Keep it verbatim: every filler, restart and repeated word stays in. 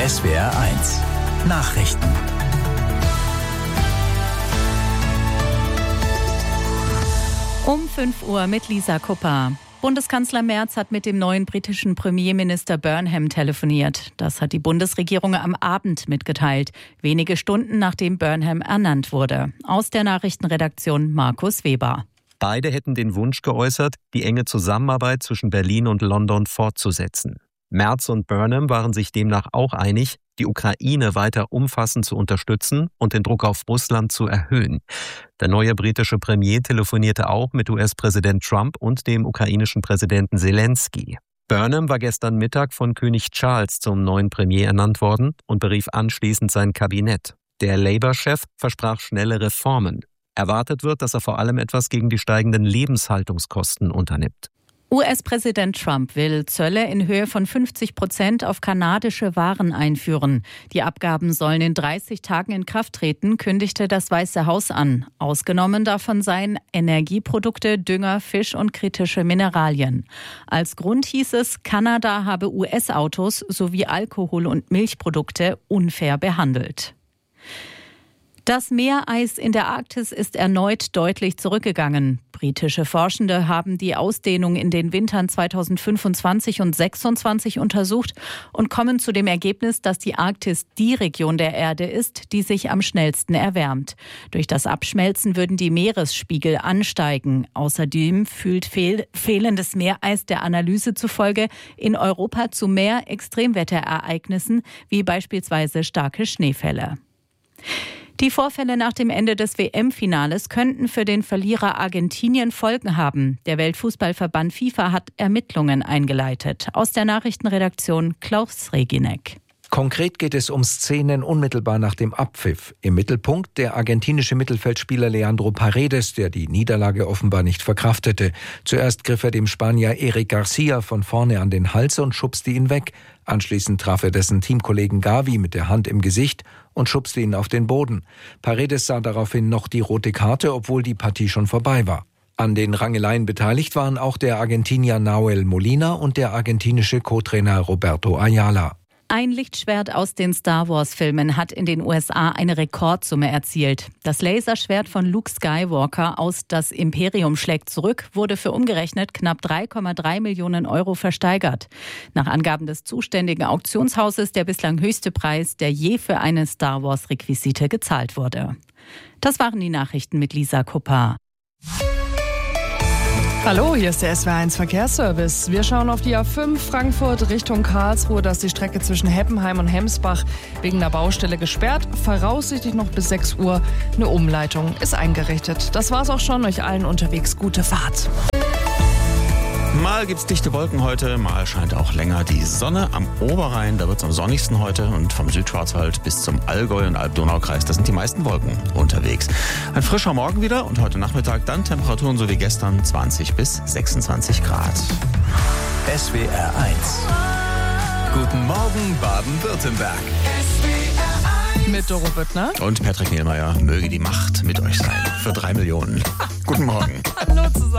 S W R eins Nachrichten. Um fünf Uhr mit Lisa Kupper. Bundeskanzler Merz hat mit dem neuen britischen Premierminister Burnham telefoniert. Das hat die Bundesregierung am Abend mitgeteilt, wenige Stunden nachdem Burnham ernannt wurde. Aus der Nachrichtenredaktion Markus Weber. Beide hätten den Wunsch geäußert, die enge Zusammenarbeit zwischen Berlin und London fortzusetzen. Merz und Burnham waren sich demnach auch einig, die Ukraine weiter umfassend zu unterstützen und den Druck auf Russland zu erhöhen. Der neue britische Premier telefonierte auch mit U S-Präsident Trump und dem ukrainischen Präsidenten Zelensky. Burnham war gestern Mittag von König Charles zum neuen Premier ernannt worden und berief anschließend sein Kabinett. Der Labour-Chef versprach schnelle Reformen. Erwartet wird, dass er vor allem etwas gegen die steigenden Lebenshaltungskosten unternimmt. U S-Präsident Trump will Zölle in Höhe von fünfzig Prozent auf kanadische Waren einführen. Die Abgaben sollen in dreißig Tagen in Kraft treten, kündigte das Weiße Haus an. Ausgenommen davon seien Energieprodukte, Dünger, Fisch und kritische Mineralien. Als Grund hieß es, Kanada habe U S-Autos sowie Alkohol- und Milchprodukte unfair behandelt. Das Meereis in der Arktis ist erneut deutlich zurückgegangen. Britische Forschende haben die Ausdehnung in den Wintern zweitausendfünfundzwanzig und sechsundzwanzig untersucht und kommen zu dem Ergebnis, dass die Arktis die Region der Erde ist, die sich am schnellsten erwärmt. Durch das Abschmelzen würden die Meeresspiegel ansteigen. Außerdem führt fehl- fehlendes Meereis der Analyse zufolge in Europa zu mehr Extremwetterereignissen, wie beispielsweise starke Schneefälle. Die Vorfälle nach dem Ende des W M-Finales könnten für den Verlierer Argentinien Folgen haben. Der Weltfußballverband FIFA hat Ermittlungen eingeleitet. Aus der Nachrichtenredaktion Klaus Reginek. Konkret geht es um Szenen unmittelbar nach dem Abpfiff. Im Mittelpunkt der argentinische Mittelfeldspieler Leandro Paredes, der die Niederlage offenbar nicht verkraftete. Zuerst griff er dem Spanier Eric Garcia von vorne an den Hals und schubste ihn weg. Anschließend traf er dessen Teamkollegen Gavi mit der Hand im Gesicht und schubste ihn auf den Boden. Paredes sah daraufhin noch die rote Karte, obwohl die Partie schon vorbei war. An den Rangeleien beteiligt waren auch der Argentinier Nahuel Molina und der argentinische Co-Trainer Roberto Ayala. Ein Lichtschwert aus den Star-Wars-Filmen hat in den U S A eine Rekordsumme erzielt. Das Laserschwert von Luke Skywalker aus Das Imperium schlägt zurück wurde für umgerechnet knapp drei Komma drei Millionen Euro versteigert. Nach Angaben des zuständigen Auktionshauses der bislang höchste Preis, der je für eine Star-Wars-Requisite gezahlt wurde. Das waren die Nachrichten mit Lisa Kupper. Hallo, hier ist der S W R eins Verkehrsservice. Wir schauen auf die A fünf Frankfurt Richtung Karlsruhe. Da ist die Strecke zwischen Heppenheim und Hemsbach wegen der Baustelle gesperrt. Voraussichtlich noch bis sechs Uhr. Eine Umleitung ist eingerichtet. Das war's auch schon. Euch allen unterwegs gute Fahrt. Mal gibt's dichte Wolken heute, mal scheint auch länger die Sonne. Am Oberrhein, da wird's am sonnigsten heute und vom Südschwarzwald bis zum Allgäu und Alb-Donau-Kreis, da sind die meisten Wolken unterwegs. Ein frischer Morgen wieder und heute Nachmittag dann Temperaturen so wie gestern zwanzig bis sechsundzwanzig Grad. S W R eins. Guten Morgen Baden-Württemberg. Mit Doro Büttner Und Patrick Nielmeier, möge die Macht mit euch sein. Für drei Millionen. Guten Morgen. Hallo zusammen.